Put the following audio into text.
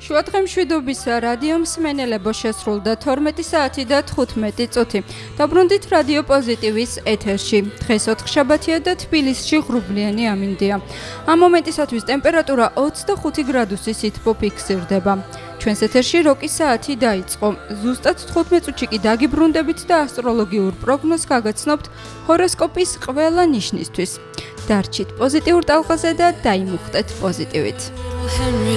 შუადღემშვიდობის რადიო მსმენელებო შესრულდა 12 საათი და 15 წუთი. დაბრუნდით რადიო პოზიტივის ეთერში. დღეს ოთხშაბათია და თბილისში ღრუბლიანი ამინდია. ამ მომენტისათვის ტემპერატურა 25 გრადუსი სითბო ფიქსირდება. ჩვენს ეთერში როკის საათი დაიწყო. ზუსტად 15 წუთში კი დაგიბრუნდებით და ასტროლოგიურ პროგნოზს გაგაცნობთ ჰოროსკოპის ყველა ნიშნისთვის. დარჩით პოზიტიურ ტალღაზე და დაიმუხტეთ პოზიტივით.